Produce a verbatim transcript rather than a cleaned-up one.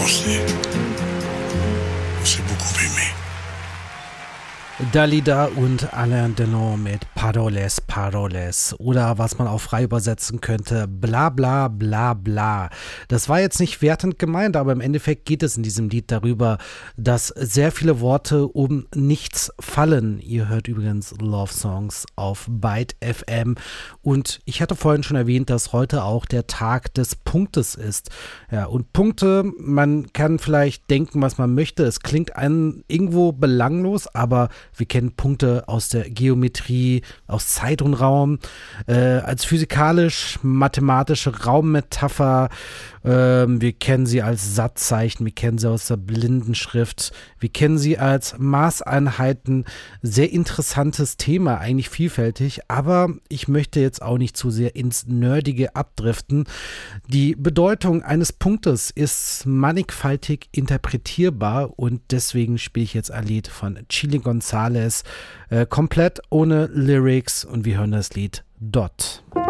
pensé. On s'est beaucoup aimé. Dalida und Alain Delon mit Paroles, Paroles oder was man auch frei übersetzen könnte, bla bla bla bla. Das war jetzt nicht wertend gemeint, aber im Endeffekt geht es in diesem Lied darüber, dass sehr viele Worte um nichts fallen. Ihr hört übrigens Love Songs auf Byte F M und ich hatte vorhin schon erwähnt, dass heute auch der Tag des Punktes ist. Ja, und Punkte, man kann vielleicht denken, was man möchte, es klingt einem irgendwo belanglos, aber wir kennen Punkte aus der Geometrie, aus Zeit und Raum, äh, als physikalisch-mathematische Raummetapher. Äh, wir kennen sie als Satzzeichen, wir kennen sie aus der Blindenschrift, wir kennen sie als Maßeinheiten. Sehr interessantes Thema, eigentlich vielfältig, aber ich möchte jetzt auch nicht zu sehr ins Nerdige abdriften. Die Bedeutung eines Punktes ist mannigfaltig interpretierbar und deswegen spiele ich jetzt ein Lied von Chilly Gonzales, äh, komplett ohne Lyrics und wir hören das Lied Dot.